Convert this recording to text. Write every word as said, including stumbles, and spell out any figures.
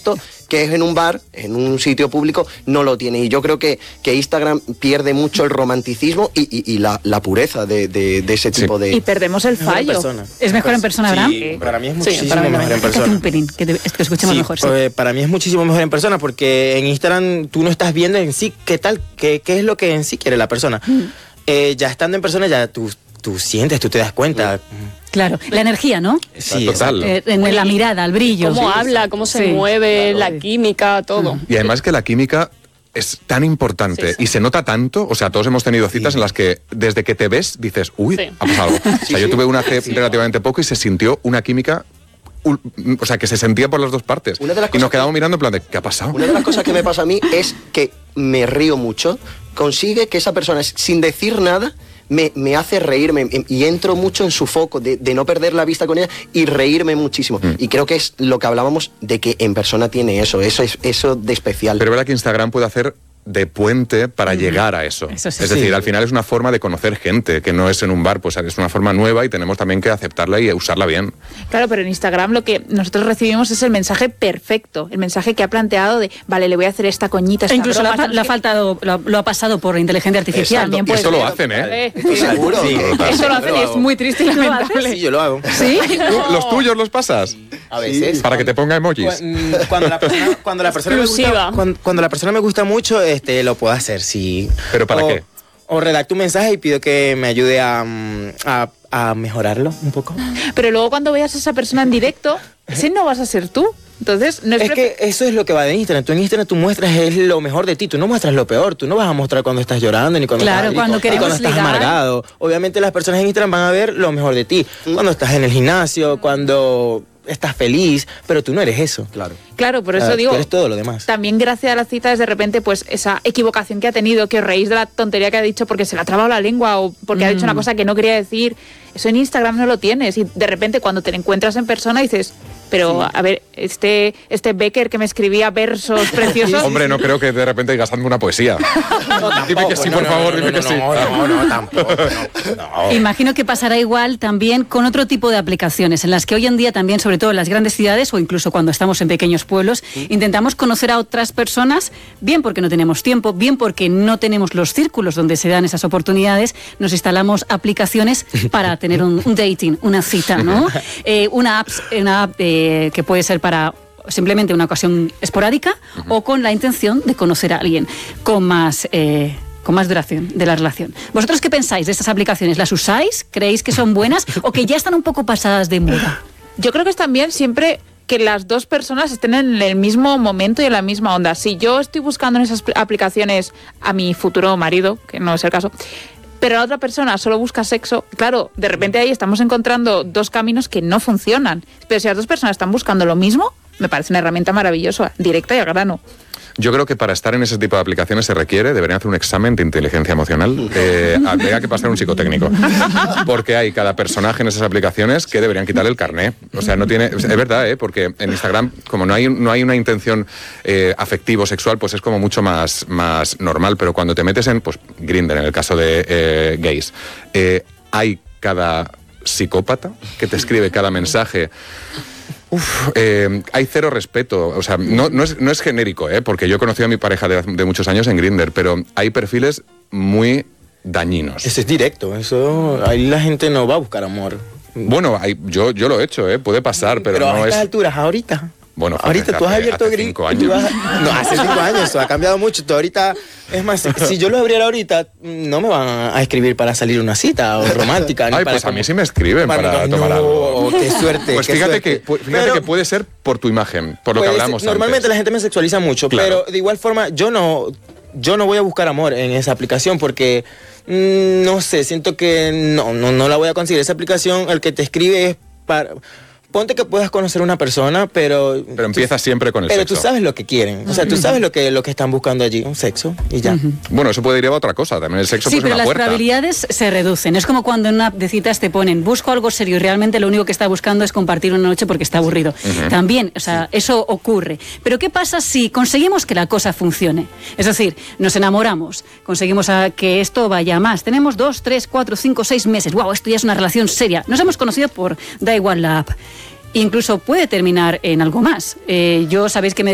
esto, que es en un bar, en un sitio público, no lo tiene. Y yo creo que, que Instagram pierde mucho el romanticismo y, y, y la, la pureza de, de, de ese tipo sí. de... Y perdemos el fallo. ¿Es mejor en persona, Abraham? Sí, para mí es muchísimo sí, mejor en persona. Un pelín, que, te, que escuchemos sí, mejor. Sí. Eh, para mí es muchísimo mejor en persona porque en Instagram tú no estás viendo en sí qué tal, qué, qué es lo que en sí quiere la persona. Mm. Eh, ya estando en persona ya tú, tú sientes, tú te das cuenta. Mm. Claro, la energía, ¿no? Sí, total. Eh, en Oye, la mirada, el brillo. Cómo sí, habla, cómo se sí, mueve, claro, la sí. química, todo. Y además que la química es tan importante sí, sí. y se nota tanto, o sea, todos hemos tenido citas sí. en las que desde que te ves dices, uy, sí. ha pasado algo. O sea, yo tuve una hace sí. relativamente poco y se sintió una química, o sea, que se sentía por las dos partes. Y nos quedamos que, mirando en plan de, ¿qué ha pasado? Una de las cosas que me pasa a mí es que me río mucho, consigue que esa persona, sin decir nada, Me, me hace reírme y entro mucho en su foco de, de no perder la vista con ella y reírme muchísimo. Mm. Y creo que es lo que hablábamos de que en persona tiene eso, eso es eso de especial. Pero verdad que Instagram puede hacer de puente para mm. llegar a eso. eso sí, es decir, sí. al final es una forma de conocer gente, que no es en un bar, pues es una forma nueva y tenemos también que aceptarla y usarla bien. Claro, pero en Instagram lo que nosotros recibimos es el mensaje perfecto, el mensaje que ha planteado de, vale, le voy a hacer esta coñita, esta e incluso broma, la, no la ha faltado, lo, lo ha pasado por inteligencia artificial. Exacto. Y esto lo hacen, ¿eh? Sí, seguro. Sí, eso lo hacen y es muy triste y lamentable. Sí, yo lo hago. ¿Sí? No. ¿Los tuyos los pasas? A veces. Para que te ponga emojis. Cuando la persona, cuando la persona me gusta, cuando, cuando la persona me gusta mucho, este, lo puedo hacer, sí. ¿Pero para o, qué? O redacto un mensaje y pido que me ayude a, a, a mejorarlo un poco. Pero luego cuando veas a esa persona en directo, ese no vas a ser tú. Entonces, no es, es que eso es lo que va de Instagram. Tú en Instagram tú muestras es lo mejor de ti. Tú no muestras lo peor. Tú no vas a mostrar cuando estás llorando ni cuando claro, estás, cuando, y, queremos y cuando estás ligar. amargado. Obviamente las personas en Instagram van a ver lo mejor de ti. Mm. Cuando estás en el gimnasio, cuando estás feliz, pero tú no eres eso. Claro. Claro, por eso claro, digo. Tú eres todo lo demás. También gracias a las citas, de repente, pues esa equivocación que ha tenido, que os reís de la tontería que ha dicho porque se le ha trabado la lengua o porque mm. ha dicho una cosa que no quería decir. Eso en Instagram no lo tienes. Y de repente, cuando te encuentras en persona, dices. Pero, sí. a ver, este, este Becker que me escribía versos preciosos... Hombre, no creo que de repente digas, hazme una poesía. No, dime que sí, por no, favor, no, dime no, que no, sí. No, no, no, tampoco. No, no. Imagino que pasará igual también con otro tipo de aplicaciones, en las que hoy en día también, sobre todo en las grandes ciudades, o incluso cuando estamos en pequeños pueblos, sí. intentamos conocer a otras personas, bien porque no tenemos tiempo, bien porque no tenemos los círculos donde se dan esas oportunidades, nos instalamos aplicaciones para tener un, un dating, una cita, ¿no? Eh, una app, una app eh, que puede ser para simplemente una ocasión esporádica uh-huh. o con la intención de conocer a alguien con más, eh, con más duración de la relación. ¿Vosotros qué pensáis de estas aplicaciones? ¿Las usáis? ¿Creéis que son buenas o que ya están un poco pasadas de moda? Yo creo que es también siempre que las dos personas estén en el mismo momento y en la misma onda. Si yo estoy buscando en esas aplicaciones a mi futuro marido, que no es el caso, pero la otra persona solo busca sexo, claro, de repente ahí estamos encontrando dos caminos que no funcionan. Pero si las dos personas están buscando lo mismo, me parece una herramienta maravillosa, directa y al grano. Yo creo que para estar en ese tipo de aplicaciones se requiere, deberían hacer un examen de inteligencia emocional, eh, habría que pasar un psicotécnico, porque hay cada personaje en esas aplicaciones que deberían quitarle el carné. O sea, no tiene, es verdad, ¿eh? Porque en Instagram, como no hay, no hay una intención eh, afectivo, sexual, pues es como mucho más, más normal, pero cuando te metes en, pues, Grindr, en el caso de eh, gays, eh, hay cada psicópata que te escribe cada mensaje. Uf, eh, hay cero respeto, o sea, no, no, es, no es genérico, ¿eh? Porque yo he conocido a mi pareja de, de muchos años en Grindr, pero hay perfiles muy dañinos. Eso es directo, eso, ahí la gente no va a buscar amor. Bueno, hay, yo, yo lo he hecho, ¿eh? Puede pasar, pero, pero no a estas es... alturas, ahorita. Bueno, ahorita tú has abierto Grindr. Cinco años. Has, no, hace cinco años, eso ha cambiado mucho. Tú ahorita, es más, si yo lo abriera ahorita, no me van a escribir para salir una cita o romántica. Ay, ni para pues como... a mí sí me escriben para, para no, tomar algo. Qué suerte. Pues qué fíjate, suerte. Que, fíjate pero, que puede ser por tu imagen, por lo pues, que hablamos normalmente antes. La gente me sexualiza mucho, claro. Pero de igual forma yo no, yo no voy a buscar amor en esa aplicación porque, mmm, no sé, siento que no, no, no la voy a conseguir. Esa aplicación, el que te escribe es para... Ponte que puedas conocer a una persona, pero... Pero empieza siempre con el pero sexo. Pero tú sabes lo que quieren. O sea, tú sabes lo que, lo que están buscando allí. Un sexo y ya. Uh-huh. Bueno, eso puede ir a otra cosa. También el sexo sí, pues, pero es una las puerta. probabilidades se reducen. Es como cuando en una app de citas te ponen busco algo serio y realmente lo único que está buscando es compartir una noche porque está aburrido. Uh-huh. También, o sea, sí. Eso ocurre. Pero ¿qué pasa si conseguimos que la cosa funcione? Es decir, nos enamoramos, conseguimos a que esto vaya más. Tenemos dos, tres, cuatro, cinco, seis meses. ¡Wow! Esto ya es una relación seria. Nos hemos conocido por da igual la app. Incluso puede terminar en algo más. Eh, yo sabéis que me